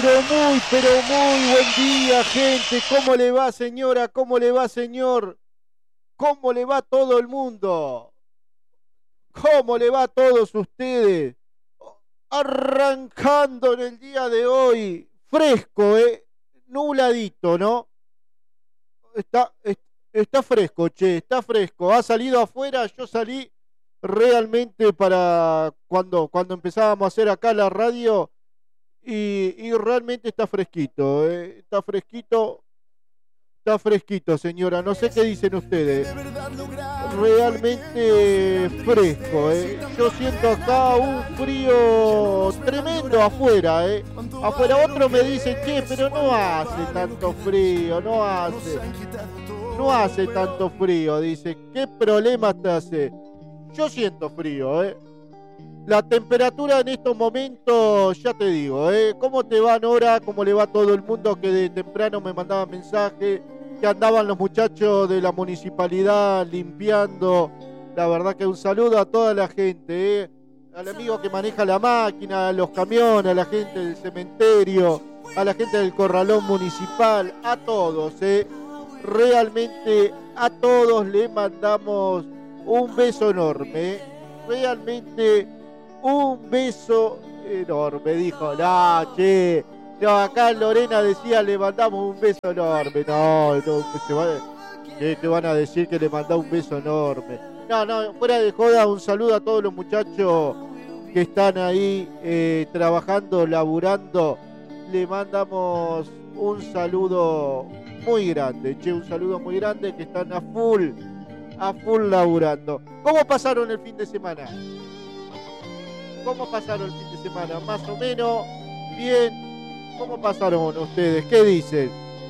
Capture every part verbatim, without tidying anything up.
pero muy, pero muy buen día, gente. ¿Cómo le va, señora? ¿Cómo le va, señor? ¿Cómo le va a todo el mundo? ¿Cómo le va a todos ustedes? Arrancando en el día de hoy, fresco, ¿eh? Nubladito, ¿no? Está, es- está fresco, che, está fresco. Ha salido afuera, yo salí realmente para cuando, cuando empezábamos a hacer acá la radio. Y, y realmente está fresquito, ¿eh? Está fresquito, está fresquito, señora. No sé qué dicen ustedes. Realmente fresco, ¿eh? Yo siento acá un frío tremendo afuera, ¿eh? Afuera otro me dice, che, pero no hace tanto frío, no hace, no hace tanto frío. Dice, ¿qué problema te hace? Yo siento frío, ¿eh? La temperatura en estos momentos, ya te digo, ¿eh? ¿Cómo te va, Nora? ¿Cómo le va a todo el mundo que de temprano me mandaba mensaje? Que andaban los muchachos de la municipalidad limpiando. La verdad que un saludo a toda la gente, ¿eh? Al amigo que maneja la máquina, a los camiones, a la gente del cementerio, a la gente del corralón municipal, a todos, ¿eh? Realmente a todos le mandamos un beso enorme, ¿eh? Realmente un beso enorme, dijo. No, che. No, acá Lorena decía, le mandamos un beso enorme. No, no, se va, que, que van a decir que le mandó un beso enorme. No, no, fuera de joda, un saludo a todos los muchachos que están ahí eh, trabajando, laburando. Le mandamos un saludo muy grande, che, un saludo muy grande, que están a full, a full laburando. ¿Cómo pasaron el fin de semana? ¿Cómo pasaron el fin de semana? Más o menos bien. ¿Cómo pasaron ustedes? ¿Qué dicen?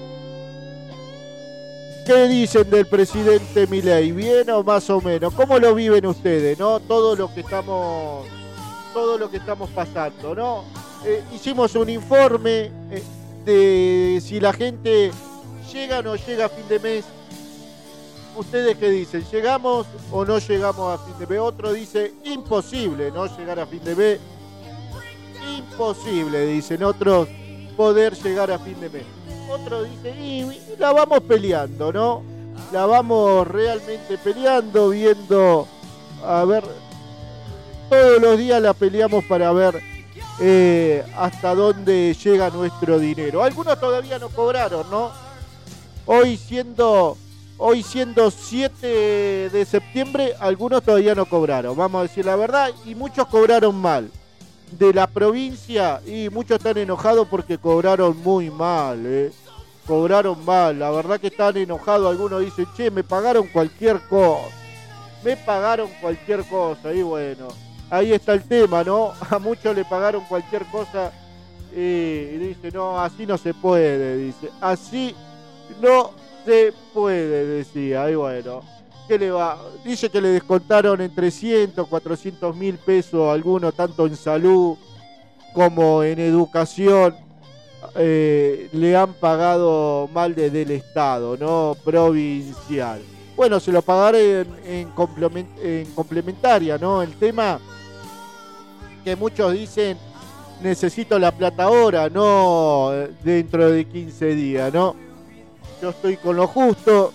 ¿Qué dicen del presidente Milei? ¿Bien o más o menos? ¿Cómo lo viven ustedes, no? Todo lo que estamos, todo lo que estamos pasando, ¿no? Eh, hicimos un informe eh, de si la gente llega o no llega a fin de mes. ¿Ustedes qué dicen? ¿Llegamos o no llegamos a fin de mes? Otro dice, imposible no llegar a fin de mes. Imposible, dicen otros, poder llegar a fin de mes. Otro dice, y, y la vamos peleando, ¿no? La vamos realmente peleando, viendo, a ver, todos los días la peleamos para ver eh, hasta dónde llega nuestro dinero. Algunos todavía no cobraron, ¿no? Hoy siendo... Hoy siendo siete de septiembre, algunos todavía no cobraron, vamos a decir la verdad, y muchos cobraron mal. De la provincia, y muchos están enojados porque cobraron muy mal, ¿eh? Cobraron mal, la verdad que están enojados. Algunos dicen, che, me pagaron cualquier cosa, me pagaron cualquier cosa, y bueno, ahí está el tema, ¿no? A muchos le pagaron cualquier cosa, y dice, no, así no se puede, dice, así no se puede, decía, y bueno, ¿qué le va? Dice que le descontaron en trescientos, cuatrocientos mil pesos a algunos, tanto en salud como en educación, eh, le han pagado mal desde el Estado, ¿no? Provincial. Bueno, se lo pagaré en, en, complement, en complementaria, ¿no? El tema que muchos dicen, necesito la plata ahora, no dentro de quince días, ¿no? Yo estoy con lo justo,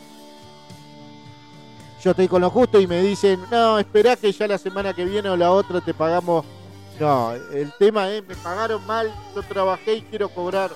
yo estoy con lo justo y me dicen, no, esperá que ya la semana que viene o la otra te pagamos. No, el tema es, me pagaron mal, yo trabajé y quiero cobrar.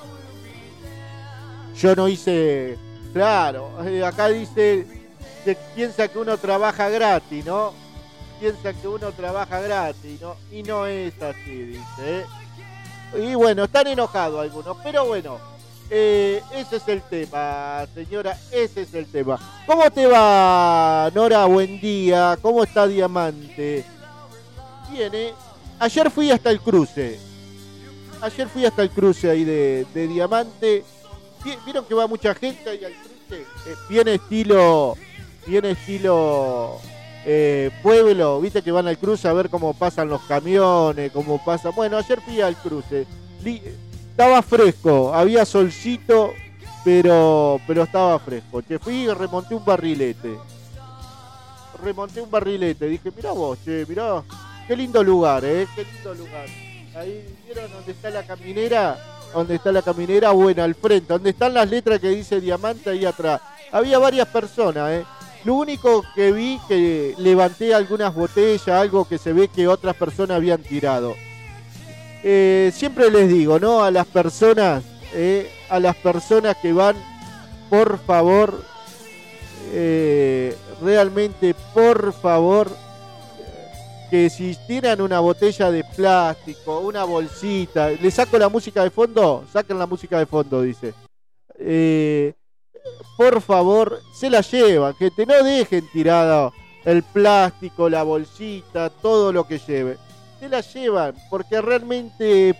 Yo no hice, claro, acá dice, que piensa que uno trabaja gratis, ¿no? Piensa que uno trabaja gratis, ¿no? Y no es así, dice, ¿eh? Y bueno, están enojados algunos, pero bueno. Eh, ese es el tema, señora, ese es el tema. ¿Cómo te va, Nora? Buen día. ¿Cómo está Diamante? Bien, ¿eh? Ayer fui hasta el cruce. Ayer fui hasta el cruce ahí de, de Diamante. ¿Vieron que va mucha gente ahí al cruce? Eh, viene estilo, viene estilo eh, pueblo. Viste que van al cruce a ver cómo pasan los camiones, cómo pasa. Bueno, ayer fui al cruce. Li- Estaba fresco, había solcito, pero, pero estaba fresco. Che, fui y remonté un barrilete. Remonté un barrilete. Dije, mirá vos, che, mirá. Qué lindo lugar, eh, qué lindo lugar. Ahí, ¿vieron dónde está la caminera? donde está la caminera, bueno, al frente, donde están las letras que dice Diamante ahí atrás. Había varias personas, ¿eh? Lo único que vi que levanté algunas botellas, algo que se ve que otras personas habían tirado. Eh, siempre les digo, ¿no? A las personas, eh, a las personas que van, por favor, eh, realmente, por favor, que si tiran una botella de plástico, una bolsita, ¿le saco la música de fondo? Saquen la música de fondo, dice. Eh, por favor, se la llevan, gente, no dejen tirado el plástico, la bolsita, todo lo que lleve. Se la llevan, porque realmente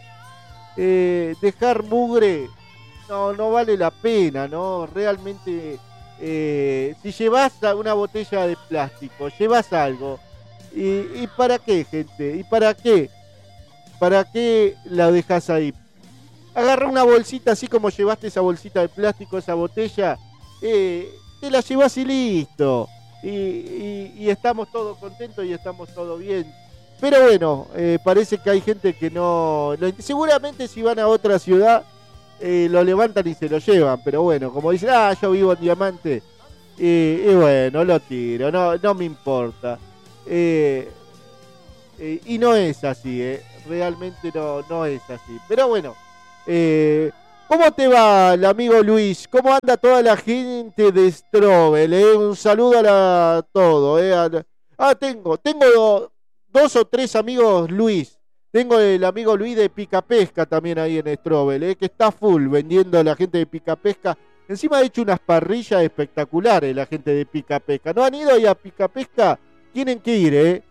eh, dejar mugre no, no vale la pena, ¿no? Realmente, eh, si llevas una botella de plástico, llevas algo. ¿Y, ¿Y para qué, gente? ¿Y para qué? ¿Para qué la dejas ahí? Agarra una bolsita, así como llevaste esa bolsita de plástico, esa botella, eh, te la llevas y listo. Y, y, y estamos todos contentos y estamos todos bien. Pero bueno, eh, parece que hay gente que no... Lo, seguramente si van a otra ciudad, eh, lo levantan y se lo llevan. Pero bueno, como dicen, ah, yo vivo en Diamante, y, y bueno, lo tiro, no, no me importa. Eh, eh, y no es así, eh. Realmente no, no es así. Pero bueno, eh, ¿cómo te va el amigo Luis? ¿Cómo anda toda la gente de Strobel? Eh? Un saludo a, la, a todo. Eh. A, ah, tengo, tengo dos o tres amigos Luis. Tengo el amigo Luis de Pica Pesca también ahí en Strobel, eh, que está full vendiendo a la gente de Pica Pesca. Encima ha hecho unas parrillas espectaculares la gente de Pica Pesca. ¿No han ido ahí a Pica Pesca? Tienen que ir, ¿eh?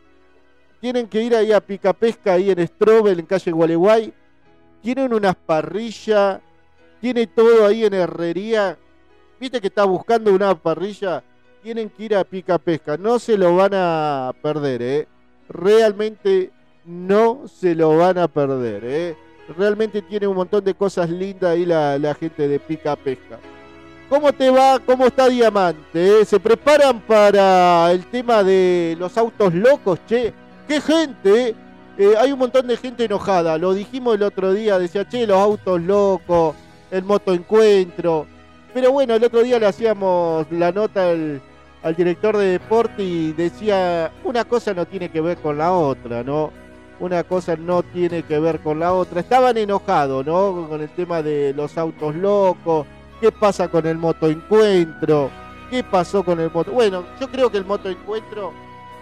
Tienen que ir ahí a Pica Pesca, ahí en Strobel, en calle Gualeguay. Tienen unas parrillas, tiene todo ahí en herrería. ¿Viste que está buscando una parrilla? Tienen que ir a Pica Pesca, no se lo van a perder, ¿eh? Realmente no se lo van a perder, ¿eh? Realmente tiene un montón de cosas lindas ahí la, la gente de Pica Pesca. ¿Cómo te va? ¿Cómo está Diamante? ¿Eh? ¿Se preparan para el tema de los autos locos, che? ¡Qué gente! ¿Eh? Eh, hay un montón de gente enojada. Lo dijimos el otro día. Decía, che, los autos locos, el motoencuentro. Pero bueno, el otro día le hacíamos la nota al, al director de deporte y decía, una cosa no tiene que ver con la otra, ¿no? Una cosa no tiene que ver con la otra. Estaban enojados, ¿no? Con el tema de los autos locos. ¿Qué pasa con el motoencuentro? ¿Qué pasó con el moto? Bueno, yo creo que el motoencuentro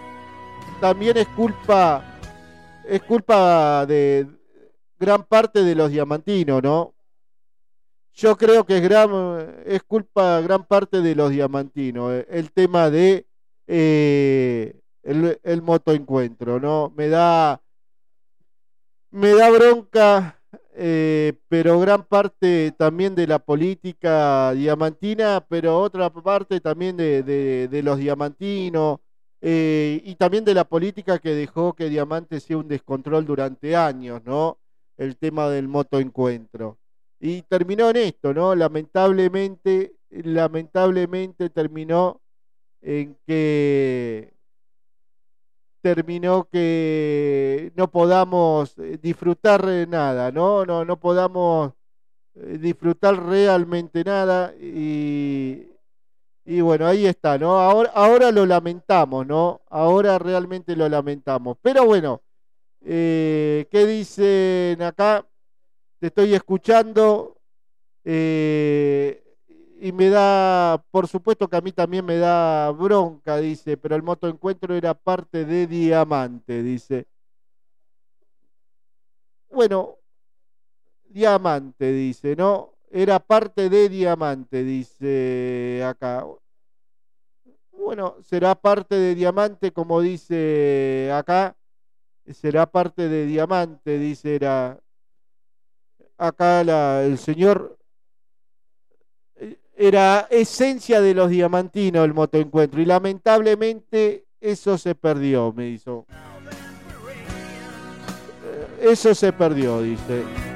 también es culpa, es culpa de gran parte de los diamantinos, ¿no? Yo creo que es, gran, es culpa gran parte de los diamantinos, el tema de eh, el, el motoencuentro, ¿no? Me da, me da bronca. Eh, pero gran parte también de la política diamantina, pero otra parte también de, de, de los diamantinos, eh, y también de la política que dejó que Diamante sea un descontrol durante años, ¿no? El tema del motoencuentro. Y terminó en esto, ¿no? Lamentablemente, lamentablemente terminó en que terminó que no podamos disfrutar nada, ¿no? No, no podamos disfrutar realmente nada y, y bueno, ahí está, ¿no? Ahora, ahora lo lamentamos, ¿no? Ahora realmente lo lamentamos. Pero bueno, eh, ¿qué dicen acá? Te estoy escuchando eh, y me da, por supuesto que a mí también me da bronca, dice, pero el motoencuentro era parte de Diamante, dice. Bueno, Diamante, dice, ¿no? Era parte de Diamante, dice acá. Bueno, será parte de Diamante, como dice acá. Será parte de Diamante, dice era acá la, el señor. Era esencia de los diamantinos el motoencuentro y lamentablemente eso se perdió, me hizo. Eso se perdió, dice.